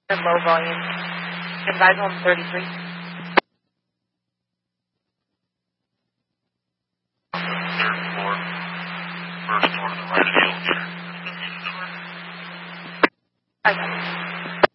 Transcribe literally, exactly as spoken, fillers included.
Low volume. Advise home thirty-three. Third floor. First floor to the right of the old chair. Okay.